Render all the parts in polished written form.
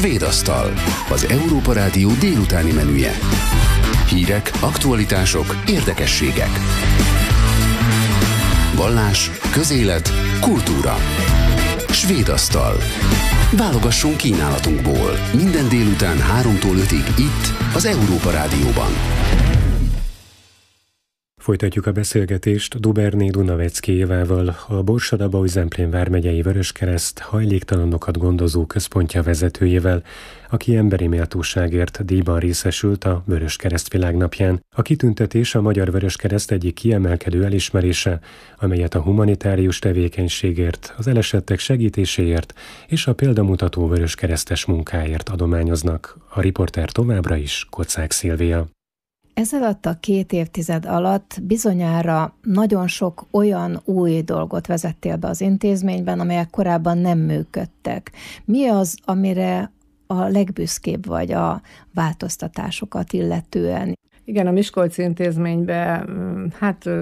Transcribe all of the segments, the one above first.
Svéd asztal, az Európa Rádió délutáni menüje. Hírek, aktualitások, érdekességek. Vallás, közélet, kultúra. Svéd asztal. Válogassunk kínálatunkból. Minden délután 3-tól 5-ig itt, az Európa Rádióban. Folytatjuk a beszélgetést Duberné Dunavecki-évával, a Borsod-Abaúj-Zemplén vármegyei Vöröskereszt hajléktalanokat gondozó központja vezetőjével, aki emberi méltóságért díjban részesült a Vöröskereszt világnapján. A kitüntetés a Magyar Vöröskereszt egyik kiemelkedő elismerése, amelyet a humanitárius tevékenységért, az elesettek segítéséért és a példamutató vöröskeresztes munkáért adományoznak. A riporter továbbra is Kocák Szilvia. Ez alatt a 2 évtized alatt bizonyára nagyon sok olyan új dolgot vezettél be az intézményben, amelyek korábban nem működtek. Mi az, amire a legbüszkébb vagy a változtatásokat illetően? Igen, a Miskolci intézményben,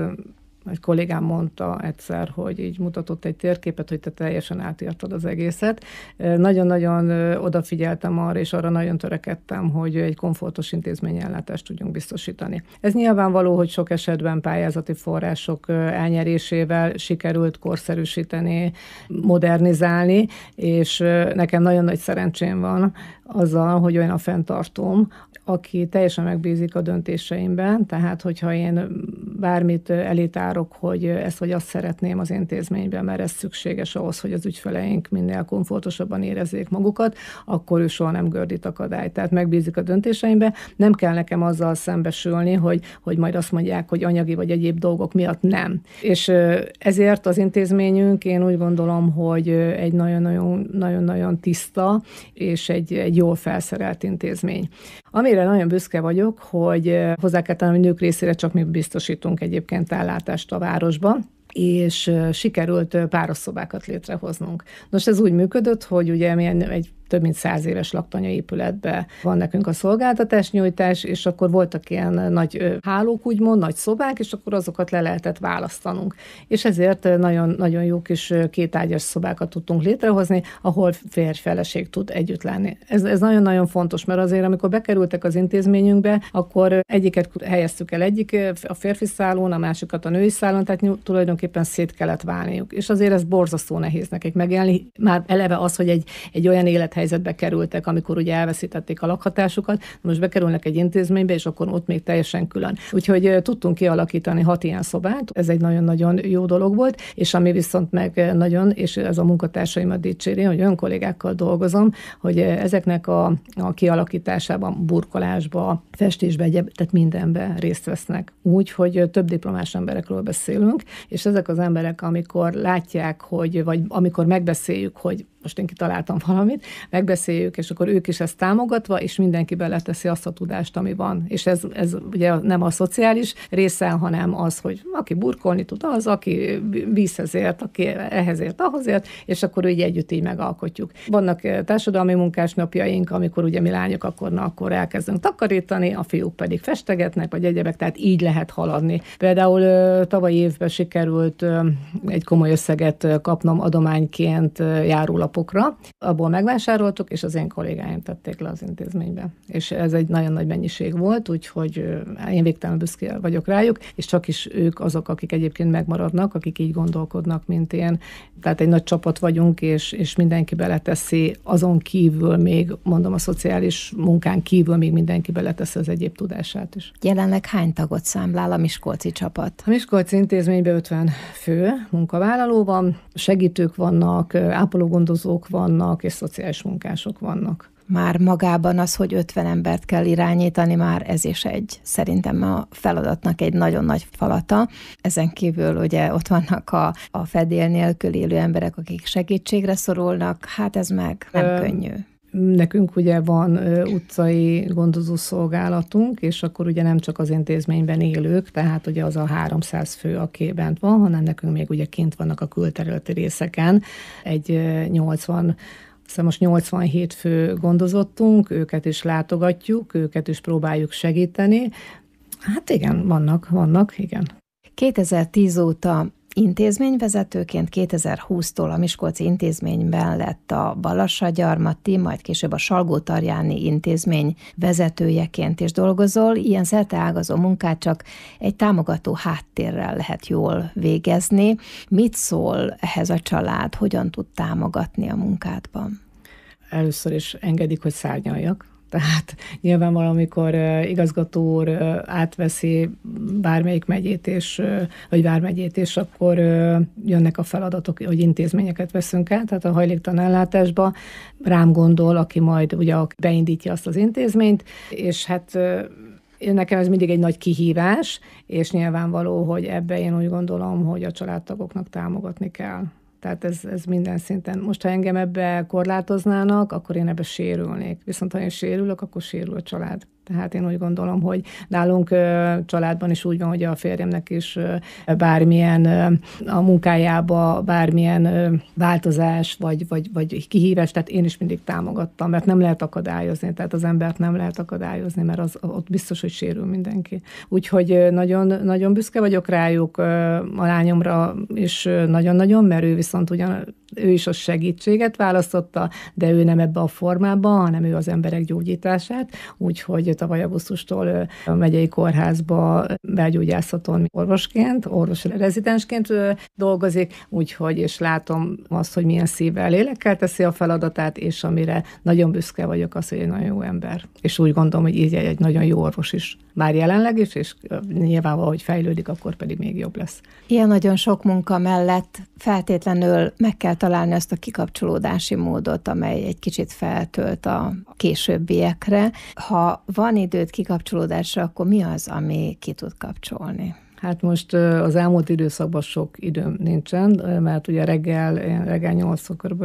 egy kollégám mondta egyszer, hogy így mutatott egy térképet, hogy te teljesen átírtad az egészet. Nagyon-nagyon odafigyeltem arra, és arra nagyon törekedtem, hogy egy komfortos intézményellátást tudjunk biztosítani. Ez nyilvánvaló, hogy sok esetben pályázati források elnyerésével sikerült korszerűsíteni, modernizálni, és nekem nagyon nagy szerencsém van azzal, hogy olyan a fenntartóm, aki teljesen megbízik a döntéseimben, tehát hogyha én bármit elétárok, hogy ezt vagy azt szeretném az intézményben, mert ez szükséges ahhoz, hogy az ügyfeleink minél komfortosabban érezzék magukat, akkor ő soha nem gördít akadályt. Tehát megbízik a döntéseimben, nem kell nekem azzal szembesülni, hogy majd azt mondják, hogy anyagi vagy egyéb dolgok miatt nem. És ezért az intézményünk, én úgy gondolom, hogy egy nagyon-nagyon tiszta és egy jól felszerelt intézmény. Amire nagyon büszke vagyok, hogy hozzá kell tennem, hogy nők részére csak mi biztosítunk egyébként ellátást a városban, és sikerült párosszobákat létrehoznunk. Nos, ez úgy működött, hogy ugye mi egy több mint 100 éves laktanya-épületben van nekünk a szolgáltatásnyújtás, és akkor voltak ilyen nagy hálók, úgymond, nagy szobák, és akkor azokat le lehetett választanunk. És ezért nagyon jó kis 2 ágyas szobákat tudtunk létrehozni, ahol férj-feleség tud együtt lenni. Ez nagyon-nagyon fontos, mert azért, amikor bekerültek az intézményünkbe, akkor egyiket helyeztük el a férfi szálon, a másikat a női szálon, tehát tulajdonképpen szét kellett válniuk. És azért ez borzasztó nehéz nekik megélni. Már eleve az, hogy egy olyan élethelyzetbe kerültek, amikor ugye elveszítették a lakhatásukat, most bekerülnek egy intézménybe, és akkor ott még teljesen külön. Úgyhogy tudtunk kialakítani 6 ilyen szobát, ez egy nagyon-nagyon jó dolog volt, és ami viszont meg nagyon, és ez a munkatársaimat dicséri, hogy olyan kollégákkal dolgozom, hogy ezeknek a kialakításában, burkolásba, festésbe, tehát mindenben részt vesznek. Úgy, hogy több diplomás emberekről beszélünk, és ezek az emberek, amikor látják, vagy amikor megbeszéljük, hogy most én kitaláltam valamit, megbeszéljük, és akkor ők is ezt támogatva, és mindenki beleteszi azt a tudást, ami van. És ez ugye nem a szociális része, hanem az, hogy aki burkolni tud, az, aki vízhez ért, aki ehhez ért, ahhoz ért, és akkor így együtt így megalkotjuk. Vannak társadalmi munkásnapjaink, amikor ugye mi lányok akkor elkezdünk takarítani, a fiúk pedig festegetnek, vagy egyebek, tehát így lehet haladni. Például tavalyi évben sikerült egy komoly összeget kapnom adományként járólapokra, abból megvásároltuk, és az én kollégáim tették le az intézménybe. És ez egy nagyon nagy mennyiség volt, úgyhogy én végtelen büszke vagyok rájuk, és csak is ők azok, akik egyébként megmaradnak, akik így gondolkodnak, mint én. Tehát egy nagy csapat vagyunk, és mindenki beleteszi, azon kívül még, mondom, a szociális munkán kívül még mindenki beleteszi az egyéb tudását is. Jelenleg hány tagot számlál a miskolci csapat? A miskolci intézményben 50 fő munkavállaló van, segítők vannak, ápológondozók vannak, és szociális munkások vannak. Már magában az, hogy 50 embert kell irányítani, már ez is szerintem a feladatnak egy nagyon nagy falata. Ezen kívül ugye ott vannak a fedél nélkül élő emberek, akik segítségre szorulnak, hát ez meg nem könnyű. Nekünk ugye van utcai gondozó szolgálatunk, és akkor ugye nem csak az intézményben élők, tehát ugye az a 300 fő, aki bent van, hanem nekünk még ugye kint vannak a külterületi részeken egy 87 fő gondozottunk, őket is látogatjuk, őket is próbáljuk segíteni. Hát igen, vannak, igen. 2010 óta Intézményvezetőként 2020-tól a Miskolci Intézményben lett a Balassagyarmati, majd később a Salgótarjáni Intézmény vezetőjeként is dolgozol. Ilyen szerteágazó munkát csak egy támogató háttérrel lehet jól végezni. Mit szól ehhez a család? Hogyan tud támogatni a munkádban? Először is engedik, hogy szárnyaljak. Tehát nyilván valamikor igazgató úr átveszi bármelyik megyét, vagy vármegyét, és akkor jönnek a feladatok, hogy intézményeket veszünk el, tehát a hajléktalan ellátásba rám gondol, aki majd ugye beindítja azt az intézményt, és hát nekem ez mindig egy nagy kihívás, és nyilvánvaló, hogy ebbe én úgy gondolom, hogy a családtagoknak támogatni kell. Tehát ez minden szinten. Most, ha engem ebbe korlátoznának, akkor én ebbe sérülnék. Viszont ha én sérülök, akkor sérül a család. Tehát én úgy gondolom, hogy nálunk családban is úgy van, hogy a férjemnek is bármilyen a munkájába, bármilyen változás, vagy kihívás, tehát én is mindig támogattam, mert nem lehet akadályozni, tehát az embert nem lehet akadályozni, mert ott biztos, hogy sérül mindenki. Úgyhogy nagyon, nagyon büszke vagyok rájuk, a lányomra is nagyon-nagyon, mert ő viszont ő is a segítséget választotta, de ő nem ebbe a formában, hanem ő az emberek gyógyítását, úgyhogy tavaly augusztustól a megyei kórházba belgyógyászaton orvosi rezidensként dolgozik, úgyhogy és látom azt, hogy milyen szívvel, lélekkel teszi a feladatát, és amire nagyon büszke vagyok az, hogy egy nagyon jó ember. És úgy gondolom, hogy így egy nagyon jó orvos is. Már jelenleg is, és nyilvánvalóan, hogy fejlődik, akkor pedig még jobb lesz. Ilyen nagyon sok munka mellett feltétlenül meg kell találni azt a kikapcsolódási módot, amely egy kicsit feltölt a későbbiekre. Ha van időt kikapcsolódásra, akkor mi az, ami ki tud kapcsolni? Hát most az elmúlt időszakban sok időm nincsen, mert ugye reggel 8-tól kb.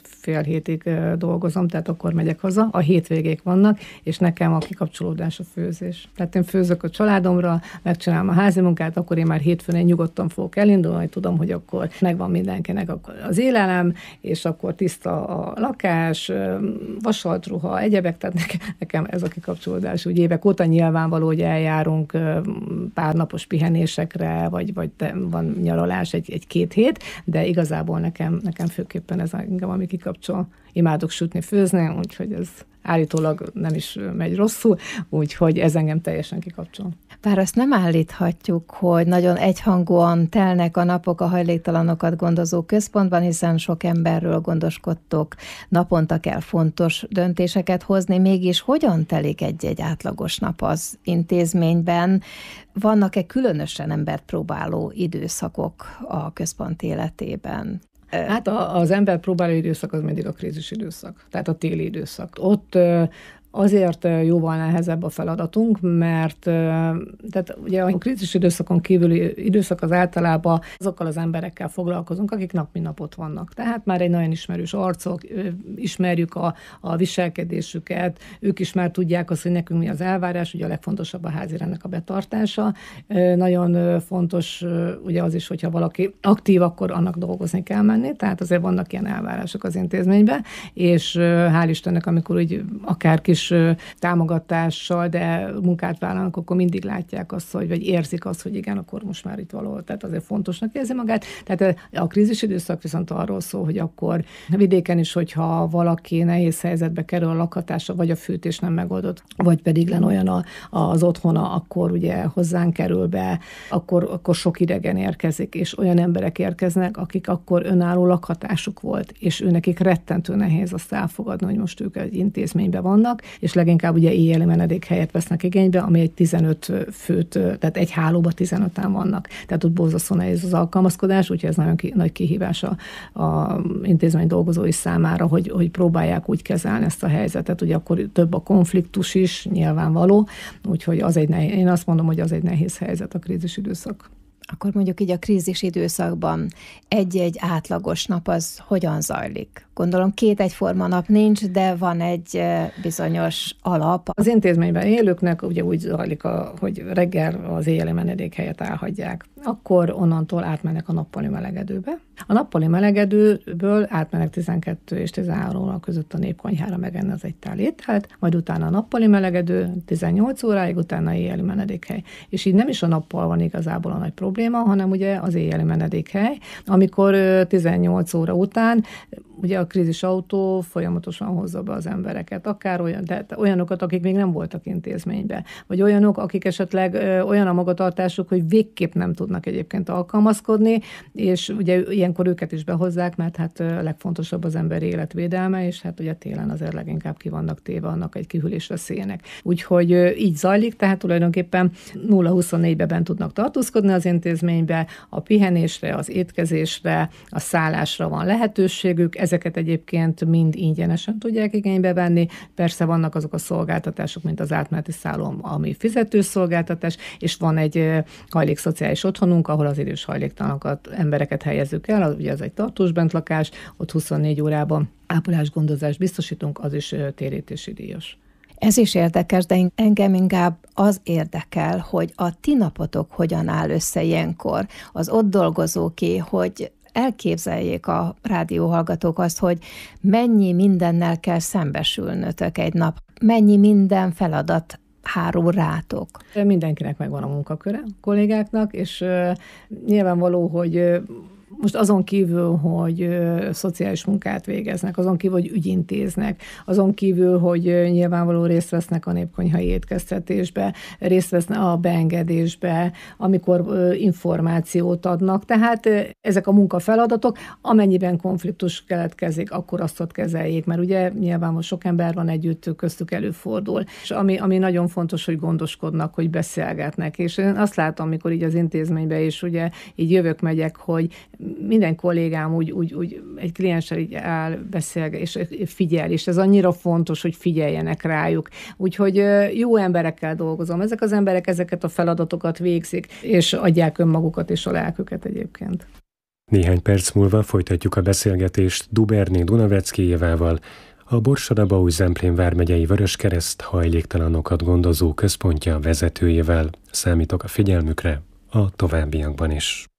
6-6:30 dolgozom, tehát akkor megyek haza, a hétvégék vannak, és nekem a kikapcsolódás a főzés. Tehát én főzök a családomra, megcsinálom a házi munkát, akkor én már hétfőn nyugodtan fogok elindulni, tudom, hogy akkor megvan mindenkinek az élelem, és akkor tiszta a lakás, vasalt ruha, egyebek, tehát nekem ez a kikapcsolódás. Úgy évek óta nyilvánvaló, hogy eljárunk pár napos pihenés, vagy van nyaralás egy-két hét, de igazából nekem főképpen ez engem, ami kikapcsol. Imádok sütni, főzni, úgyhogy ez állítólag nem is megy rosszul, úgyhogy ez engem teljesen kikapcsol. Bár azt nem állíthatjuk, hogy nagyon egyhangúan telnek a napok a hajléktalanokat gondozó központban, hiszen sok emberről gondoskodtok, naponta kell fontos döntéseket hozni, mégis hogyan telik egy átlagos nap az intézményben? Vannak-e különösen embert próbáló időszakok a központ életében? Hát az ember próbáló időszak az mindig a krízis időszak, tehát a téli időszak. Ott azért jóval nehezebb a feladatunk, mert tehát ugye a krízis időszakon kívüli időszak az általában azokkal az emberekkel foglalkozunk, akik nap mint nap ott vannak. Tehát már egy nagyon ismerős arcok, ismerjük a viselkedésüket, ők is már tudják azt, hogy nekünk mi az elvárás, ugye a legfontosabb a házirendnek a betartása. Nagyon fontos ugye az is, hogyha valaki aktív, akkor annak dolgozni kell menni, tehát azért vannak ilyen elvárások az intézményben, és hál' Istennek, amikor úgy akár kis támogatással, de munkát vállalnak, akkor mindig látják azt, vagy érzik azt, hogy igen, akkor most már itt valahol, tehát azért fontosnak érzi magát. Tehát a krízis időszak viszont arról szól, hogy akkor vidéken is, hogyha valaki nehéz helyzetbe kerül, a lakhatása, vagy a fűtés nem megoldott, vagy pedig len olyan az otthona, akkor ugye hozzánk kerül be, akkor sok idegen érkezik, és olyan emberek érkeznek, akik akkor önálló lakhatásuk volt, és őnekik rettentő nehéz azt elfogadni, hogy most ők egy intézményben vannak, és leginkább ugye éjjeli menedékhelyet vesznek igénybe, ami egy 15 főt, tehát egy hálóba 15-en vannak. Tehát ott borzasztó nehéz az alkalmazkodás, úgyhogy ez nagyon nagy kihívás a intézmény dolgozói számára, hogy próbálják úgy kezelni ezt a helyzetet, ugye akkor több a konfliktus is, nyilvánvaló, úgyhogy én azt mondom, hogy az egy nehéz helyzet a krízis időszak. Akkor mondjuk így a krízis időszakban egy-egy átlagos nap az hogyan zajlik? Gondolom 2 egyforma nap nincs, de van egy bizonyos alap. Az intézményben élőknek ugye úgy zajlik, hogy reggel az éjjeli menedékhelyet elhagyják. Akkor onnantól átmennek a nappali melegedőbe. A nappali melegedőből átmennek 12 és 13 óra között a népkonyhára megenni az egy tál ételt, majd utána a nappali melegedő 18 óráig, utána éjjeli menedékhely. És így nem is a nappal van igazából a nagy probléma, hanem ugye az éjjeli menedékhely, amikor 18 óra után ugye a krízisautó folyamatosan hozza be az embereket, akár olyanokat, akik még nem voltak intézménybe, vagy olyanok, akik esetleg olyan a magatartásuk, hogy végképp nem tudnak egyébként alkalmazkodni, és ugye ilyenkor őket is behozzák, mert hát legfontosabb az emberi életvédelme, és hát ugye télen azért leginkább ki vannak téve annak egy kihűlés veszélyének. Úgyhogy így zajlik, tehát tulajdonképpen 0-24-ben tudnak tartózkodni az intézménybe, a pihenésre, az étkezésre, a szállásra van lehetőségük, ezeket egyébként mind ingyenesen tudják igénybe venni. Persze vannak azok a szolgáltatások, mint az átmeneti szálló, ami fizetőszolgáltatás, és van egy hajlékszociális otthonunk, ahol az idős hajléktalanokat, embereket helyezzük el, ugye ez egy tartós bentlakás, ott 24 órában ápolásgondozást biztosítunk, az is térítési díjas. Ez is érdekes, de engem inkább az érdekel, hogy a ti napotok hogyan áll össze ilyenkor. Az ott dolgozóké, hogy elképzeljék a rádióhallgatók azt, hogy mennyi mindennel kell szembesülnötök egy nap, mennyi minden feladat hárul rátok. Mindenkinek megvan a munkaköre, a kollégáknak, és nyilvánvaló, hogy most azon kívül, hogy szociális munkát végeznek, azon kívül, hogy ügyintéznek, azon kívül, hogy nyilvánvaló részt vesznek a népkonyhai étkeztetésbe, részt vesznek a beengedésbe, amikor információt adnak. Tehát ezek a munkafeladatok, amennyiben konfliktus keletkezik, akkor azt ott kezeljék, mert ugye nyilván sok ember van együtt, köztük előfordul. És ami nagyon fontos, hogy gondoskodnak, hogy beszélgetnek. És én azt látom, amikor így az intézménybe is ugye így jövök-megyek, hogy minden kollégám úgy egy klienssel így áll, beszél, és figyel, és ez annyira fontos, hogy figyeljenek rájuk. Úgyhogy jó emberekkel dolgozom. Ezek az emberek ezeket a feladatokat végzik, és adják önmagukat és a lelküket egyébként. Néhány perc múlva folytatjuk a beszélgetést Duberné Dunaveckéjévával, a Borsod-Abaúj-Zemplén vármegyei Vöröskereszt hajléktalanokat gondozó központja vezetőjével. Számítok a figyelmükre a továbbiakban is.